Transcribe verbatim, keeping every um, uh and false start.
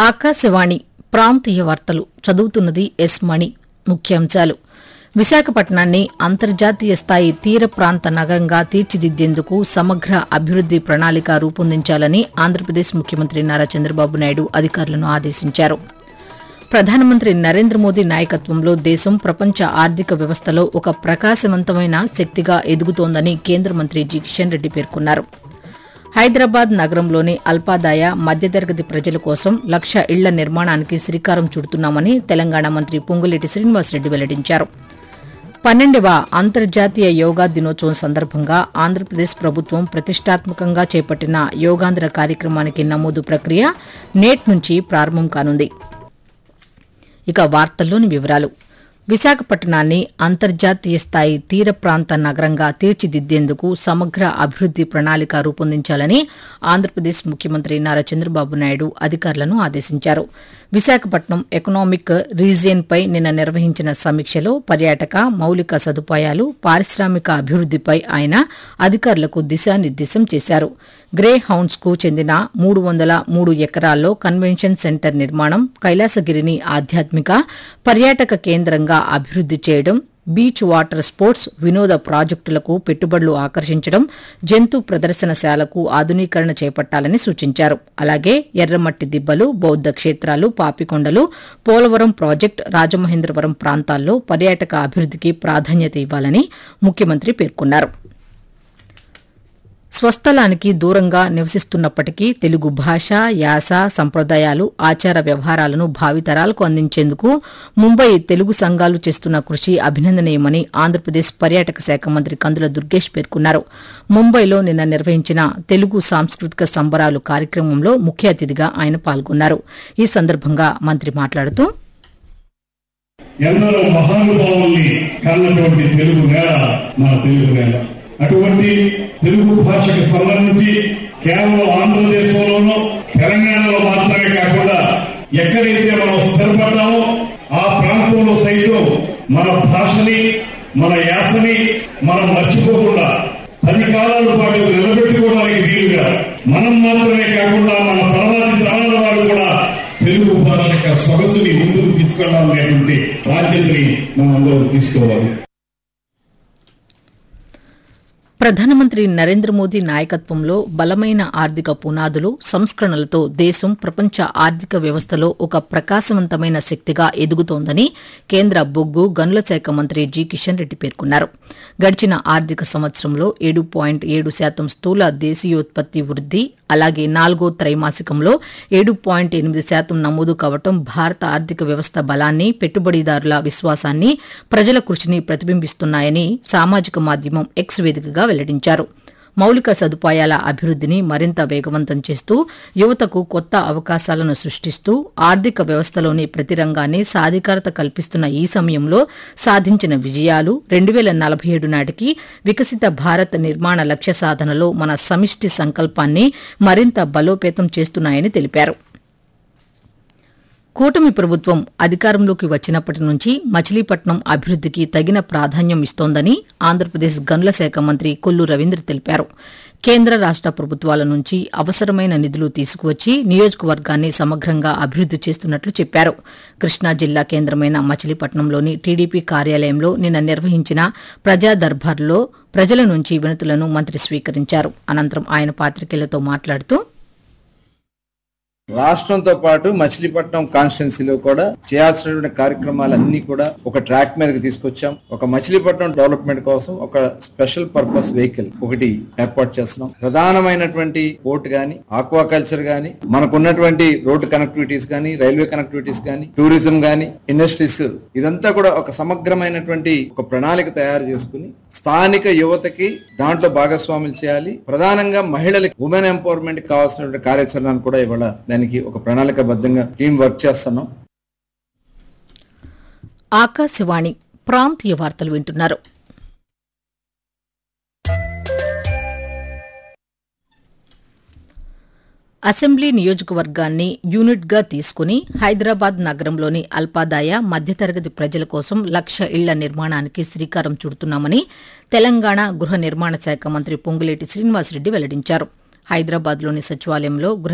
ఆకాశవాణి ప్రాంతీయ వార్తలు చదువుతున్నది ఎస్ మణి. ముఖ్యాంశాలు: విశాఖపట్నాన్ని అంతర్జాతీయ స్థాయి తీర ప్రాంత నగరంగా తీర్చిదిద్దేందుకు సమగ్ర అభివృద్ది ప్రణాళిక రూపొందించాలని ఆంధ్రప్రదేశ్ ముఖ్యమంత్రి నారా చంద్రబాబు నాయుడు అధికారులను ఆదేశించారు. ప్రధానమంత్రి నరేంద్ర మోదీ నాయకత్వంలో దేశం ప్రపంచ ఆర్థిక వ్యవస్థలో ఒక ప్రకాశవంతమైన శక్తిగా ఎదుగుతోందని కేంద్ర మంత్రి జి కిషన్ రెడ్డి పేర్కొన్నారు. హైదరాబాద్ నగరంలోని అల్పాదాయ మధ్యతరగతి ప్రజల కోసం లక్ష ఇళ్ల నిర్మాణానికి శ్రీకారం చుడుతున్నామని తెలంగాణ మంత్రి పొంగులేటి శ్రీనివాసరెడ్డి వెల్లడించారు. పన్నెండవ అంతర్జాతీయ యోగా దినోత్సవం సందర్భంగా ఆంధ్రప్రదేశ్ ప్రభుత్వం ప్రతిష్టాత్మకంగా చేపట్టిన యోగాంధ్ర కార్యక్రమానికి నమోదు ప్రక్రియ నేటి నుంచి ప్రారంభం కానుంది. ఇక వార్తల్లోని వివరాలు: విశాఖపట్నాన్ని అంతర్జాతీయ స్థాయి తీర ప్రాంత నగరంగా తీర్చిదిద్దేందుకు సమగ్ర అభివృద్ది ప్రణాళిక రూపొందించాలని ఆంధ్రప్రదేశ్ ముఖ్యమంత్రి నారా చంద్రబాబు నాయుడు అధికారులను ఆదేశించారు. విశాఖపట్నం ఎకనామిక్ రీజియన్పై నిన్న నిర్వహించిన సమీక్షలో పర్యాటక, మౌలిక సదుపాయాలు, పారిశ్రామిక అభివృద్దిపై ఆయన అధికారులకు దిశానిర్దేశం చేశారు. గ్రే హౌండ్స్ కు చెందిన మూడు వందల మూడు ఎకరాల్లో కన్వెన్షన్ సెంటర్ నిర్మాణం, కైలాసగిరిని ఆధ్యాత్మిక పర్యాటక కేంద్రంగా అభివృద్ది చేయడం, బీచ్ వాటర్ స్పోర్ట్స్, వినోద ప్రాజెక్టులకు పెట్టుబడులు ఆకర్షించడం, జంతు ప్రదర్శనశాలకు ఆధునీకరణ చేపట్టాలని సూచించారు. అలాగే ఎర్రమట్టి దిబ్బలు, బౌద్ధ క్షేత్రాలు, పాపికొండలు, పోలవరం ప్రాజెక్టు, రాజమహేంద్రవరం ప్రాంతాల్లో పర్యాటక అభివృద్దికి ప్రాధాన్యత ఇవ్వాలని ముఖ్యమంత్రి పేర్కొన్నారు. స్వస్థలానికి దూరంగా నివసిస్తున్నప్పటికీ తెలుగు భాష, యాస, సంప్రదాయాలు, ఆచార వ్యవహారాలను భావితరాలకు అందించేందుకు ముంబై తెలుగు సంఘాలు చేస్తున్న కృషి అభినందనీయమని ఆంధ్రప్రదేశ్ పర్యాటక శాఖ మంత్రి కందుల దుర్గేష్ పేర్కొన్నారు. ముంబైలో నిన్న నిర్వహించిన తెలుగు సాంస్కృతిక సంబరాలు కార్యక్రమంలో ముఖ్య అతిథిగా ఆయన పాల్గొన్నారు. ఈ సందర్భంగా మంత్రి మాట్లాడుతూ, ఎందరో మహానుభావుల్ని కన్నటువంటి తెలుగు నేల మన తెలుగు నేల. అటువంటి తెలుగు భాషకు సంబంధించి కేవలం ఆంధ్రదేశంలోనూ తెలంగాణలో మాత్రమే కాకుండా ఎక్కడైతే మనం స్థిరపడ్డామో ఆ ప్రాంతంలో సైతం మన భాషని, మన యాసని మనం మర్చిపోకుండా పది కాలాల పాటు నిలబెట్టుకోవడానికి వీలుగా మనం మాత్రమే కాకుండా మన తర్వాతి తరాల వారు కూడా తెలుగు భాష యొక్క సొగసుని ముందుకు తీసుకెళ్లాలనేటువంటి బాధ్యతని మనం అందరూ తీసుకోవాలి. ప్రధానమంత్రి నరేంద్ర మోదీ నాయకత్వంలో బలమైన ఆర్థిక పునాదులు, సంస్కరణలతో దేశం ప్రపంచ ఆర్థిక వ్యవస్థలో ఒక ప్రకాశవంతమైన శక్తిగా ఎదుగుతోందని కేంద్ర బొగ్గు, గనుల శాఖ మంత్రి జి కిషన్ రెడ్డి పేర్కొన్నారు. గడిచిన ఆర్థిక సంవత్సరంలో ఏడు పాయింట్ ఏడు శాతం స్థూల దేశీయోత్పత్తి వృద్ది, అలాగే నాలుగో త్రైమాసికంలో ఏడు పాయింట్ ఎనిమిది శాతం నమోదు కావడం భారత ఆర్థిక వ్యవస్థ బలాన్ని, పెట్టుబడిదారుల విశ్వాసాన్ని, ప్రజల కృషిని ప్రతిబింబిస్తున్నాయని సామాజిక మాధ్యమం ఎక్స్ వేదికగా వెల్లడించారు. మౌలిక సదుపాయాల అభివృద్దిని మరింత వేగవంతం చేస్తూ యువతకు కొత్త అవకాశాలను సృష్టిస్తూ ఆర్థిక వ్యవస్థలోని ప్రతి రంగాన్ని సాధికారత కల్పిస్తున్న ఈ సమయంలో సాధించిన విజయాలు రెండు వేల నలభై ఏడు నాటికి వికసిత భారత్ నిర్మాణ లక్ష్య సాధనలో మన సమిష్టి సంకల్పాన్ని మరింత బలోపేతం చేస్తున్నాయని తెలిపారు. కూటమి ప్రభుత్వం అధికారంలోకి వచ్చినప్పటి నుంచి మచిలీపట్నం అభివృద్దికి తగిన ప్రాధాన్యం ఇస్తోందని ఆంధ్రప్రదేశ్ గనుల శాఖ మంత్రి కొల్లు రవీంద్ర తెలిపారు. కేంద్ర రాష్ట ప్రభుత్వాల నుంచి అవసరమైన నిధులు తీసుకువచ్చి నియోజకవర్గాన్ని సమగ్రంగా అభివృద్ది చేస్తున్నట్లు చెప్పారు. కృష్ణా జిల్లా కేంద్రమైన మచిలీపట్నంలోని టీడీపీ కార్యాలయంలో నిన్న నిర్వహించిన ప్రజా దర్బార్లో ప్రజల నుంచి వినతులను మంత్రి స్వీకరించారు. అనంతరం ఆయన పాత్రికేయులతో మాట్లాడుతూ, రాష్ట్రంతో పాటు మచిలీపట్నం కాన్స్టిట్యున్సీలో కూడా చేయాల్సినటువంటి కార్యక్రమాలన్నీ కూడా ఒక ట్రాక్ మీదకి తీసుకొచ్చాం. ఒక మచిలీపట్నం డెవలప్మెంట్ కోసం ఒక స్పెషల్ పర్పస్ వెహికల్ ఒకటి ఏర్పాటు చేస్తున్నాం. ప్రధానమైనటువంటి పోర్ట్ గాని, ఆక్వాకల్చర్ గాని, మనకున్నటువంటి రోడ్డు కనెక్టివిటీస్ గాని, రైల్వే కనెక్టివిటీస్ గాని, టూరిజం గాని, ఇండస్ట్రీస్, ఇదంతా కూడా ఒక సమగ్రమైనటువంటి ఒక ప్రణాళిక తయారు చేసుకుని స్థానిక యువతకి దాంట్లో భాగస్వాములు చేయాలి. ప్రధానంగా మహిళలకి ఉమెన్ ఎంపవర్మెంట్ కావాల్సినటువంటి కార్యాచరణను కూడా ఇవాళ దానికి ఒక ప్రణాళికబద్ధంగా టీం వర్క్ చేస్తున్నాం. ఆకాశవాణి ప్రాంతీయ వార్తలు వింటున్నారు. అసెంబ్లీ నియోజకవర్గాన్ని యూనిట్గా తీసుకుని హైదరాబాద్ నగరంలోని అల్పాదాయ మధ్యతరగతి ప్రజల కోసం లక్ష ఇళ్ల నిర్మాణానికి శ్రీకారం చుడుతున్నామని తెలంగాణ గృహ నిర్మాణ శాఖ మంత్రి పొంగులేటి శ్రీనివాసరెడ్డి వెల్లడించారు. హైదరాబాద్లోని సచివాలయంలో గృహ